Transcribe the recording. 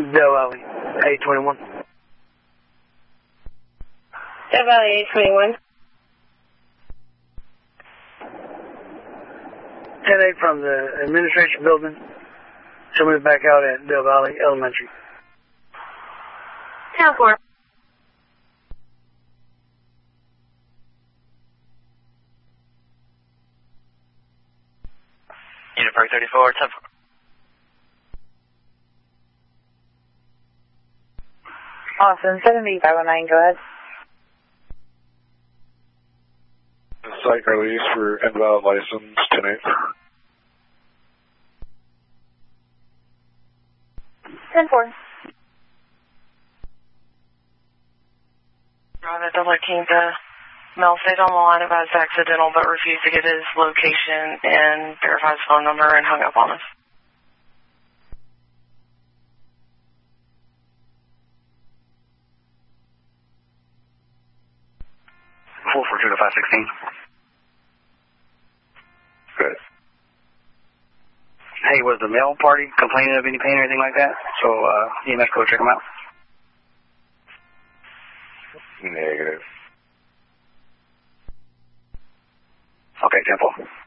Del Valley, 821. Del Valley, 821. 10-8 from the administration building. Somebody back out at Del Valley Elementary. 10-4. Unit Park 34, 10-4. Awesome, 78519, go ahead. Site release for invalid license, 10-8. 10-4. The Delaware King, Mel stayed on the line about his accidental but refused to give his location and verify his phone number and hung up on us. Full for 2 to 516. Good. Hey, was the mail party complaining of any pain or anything like that? So, EMS go check them out. Negative. Okay, 10-4.